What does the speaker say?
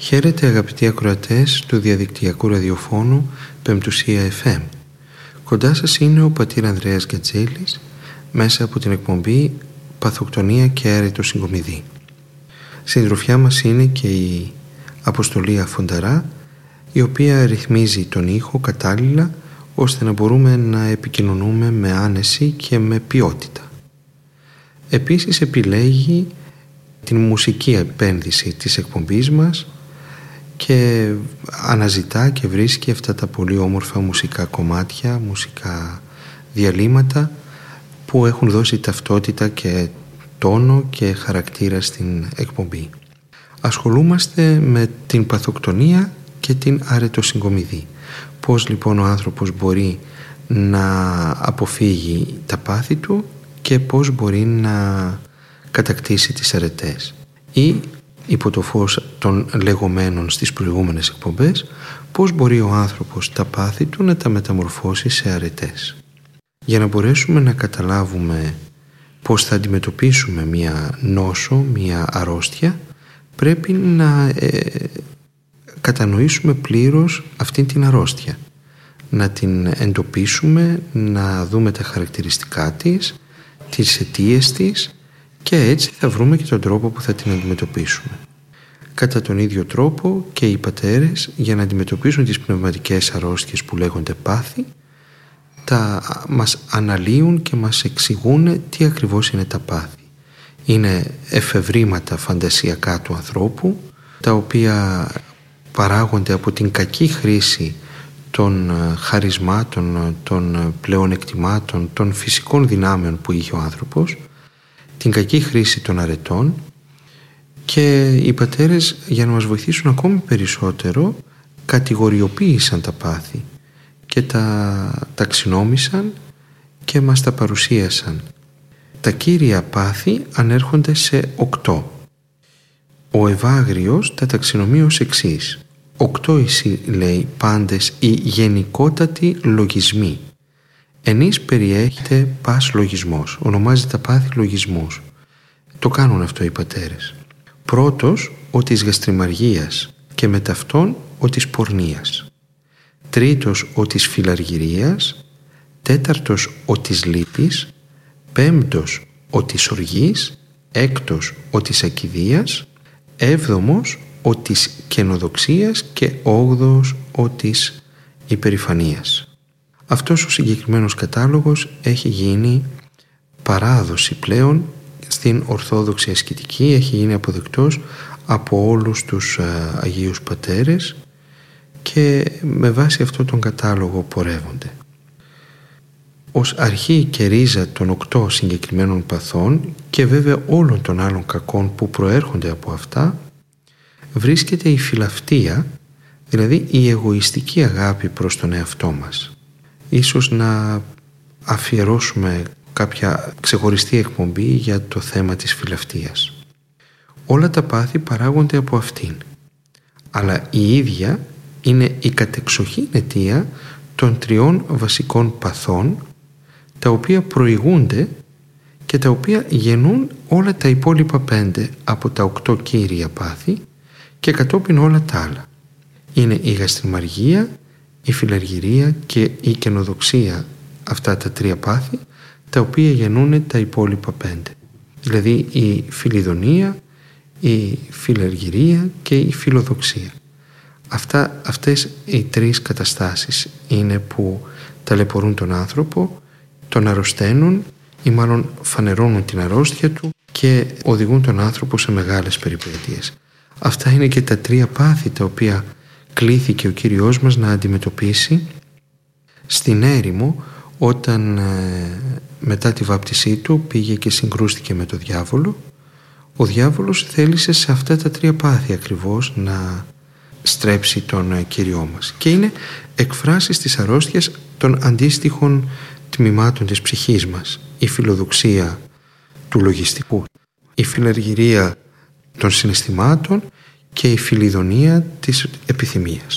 Χαίρετε αγαπητοί ακροατές του διαδικτυακού ραδιοφώνου Πεμπτουσία FM. Κοντά σας είναι ο πατήρ Ανδρέας Γκατζέλης μέσα από την εκπομπή Παθοκτονία και Άρετο Συγκομιδή. Συντροφιά μας είναι και η Αποστολή Αφονταρά, η οποία ρυθμίζει τον ήχο κατάλληλα ώστε να μπορούμε να επικοινωνούμε με άνεση και με ποιότητα. Επίσης επιλέγει την μουσική επένδυση της εκπομπής μας και αναζητά και βρίσκει αυτά τα πολύ όμορφα μουσικά κομμάτια, μουσικά διαλύματα που έχουν δώσει ταυτότητα και τόνο και χαρακτήρα στην εκπομπή. Ασχολούμαστε με την παθοκτονία και την αρετοσυγκομιδή. Πώς λοιπόν ο άνθρωπος μπορεί να αποφύγει τα πάθη του και πώς μπορεί να κατακτήσει τις αρετές, ή υπό το φως των λεγόμενων στις προηγούμενες εκπομπές πώς μπορεί ο άνθρωπος τα πάθη του να τα μεταμορφώσει σε αρετές. Για να μπορέσουμε να καταλάβουμε πώς θα αντιμετωπίσουμε μία νόσο, μία αρρώστια, πρέπει να κατανοήσουμε πλήρως αυτή την αρρώστια, να την εντοπίσουμε, να δούμε τα χαρακτηριστικά της, τις αιτίες της, και έτσι θα βρούμε και τον τρόπο που θα την αντιμετωπίσουμε. Κατά τον ίδιο τρόπο και οι πατέρες, για να αντιμετωπίσουν τις πνευματικές αρρώστιες που λέγονται πάθη, μας αναλύουν και μας εξηγούν τι ακριβώς είναι τα πάθη. Είναι εφευρήματα φαντασιακά του ανθρώπου, τα οποία παράγονται από την κακή χρήση των χαρισμάτων, των πλεονεκτημάτων, των φυσικών δυνάμεων που είχε ο άνθρωπος, την κακή χρήση των αρετών, και οι πατέρες, για να μας βοηθήσουν ακόμη περισσότερο, κατηγοριοποίησαν τα πάθη και τα ταξινόμησαν και μας τα παρουσίασαν. Τα κύρια πάθη ανέρχονται σε 8. Ο Ευάγριος τα ταξινομεί ως εξής: 8 λέει πάντες οι γενικότατοι λογισμοί. Ενής περιέχεται πας λογισμός. Ονομάζει τα πάθη λογισμούς. Το κάνουν αυτό οι πατέρες. Πρώτος, ο της γαστριμαργίας, και με ταυτόν ο της πορνείας. Τρίτος, ο της φιλαργυρίας. Τέταρτος, ο της λύπης. Πέμπτος, ο της οργής. Έκτος, ο της ακηδείας. Έβδομος, ο της καινοδοξίας. Και όγδοος, ο της υπερηφανίας. Αυτός ο συγκεκριμένος κατάλογος έχει γίνει παράδοση πλέον στην Ορθόδοξη ασκητική, έχει γίνει αποδεκτός από όλους τους Αγίους Πατέρες και με βάση αυτό τον κατάλογο πορεύονται. Ως αρχή και ρίζα των 8 συγκεκριμένων παθών και βέβαια όλων των άλλων κακών που προέρχονται από αυτά, βρίσκεται η φιλαυτία, δηλαδή η εγωιστική αγάπη προς τον εαυτό μας. Ίσως να αφιερώσουμε κάποια ξεχωριστή εκπομπή για το θέμα της φιλαυτίας. Όλα τα πάθη παράγονται από αυτήν, αλλά η ίδια είναι η κατεξοχήν αιτία των 3 βασικών παθών, τα οποία προηγούνται και τα οποία γεννούν όλα τα υπόλοιπα 5 από τα 8 κύρια πάθη και κατόπιν όλα τα άλλα. Είναι η γαστριμαργία, η φιλαργυρία και η καινοδοξία, αυτά τα 3 πάθη, τα οποία γεννούν τα υπόλοιπα 5. Δηλαδή η φιλιδονία, η φιλαργυρία και η φιλοδοξία. Αυτές οι 3 καταστάσεις είναι που ταλαιπωρούν τον άνθρωπο, τον αρρωσταίνουν ή μάλλον φανερώνουν την αρρώστια του και οδηγούν τον άνθρωπο σε μεγάλες περιπέτειες. Αυτά είναι και τα 3 πάθη τα οποία κλήθηκε ο Κύριος μας να αντιμετωπίσει στην έρημο, όταν μετά τη βάπτισή του πήγε και συγκρούστηκε με τον διάβολο. Ο διάβολος θέλησε σε αυτά τα 3 πάθη ακριβώς να στρέψει τον Κύριό μας, και είναι εκφράσεις της αρρώστιας των αντίστοιχων τμήματων της ψυχής μας. Η φιλοδοξία του λογιστικού, η φιλαργυρία των συναισθημάτων και η φιλιδονία της επιθυμίας.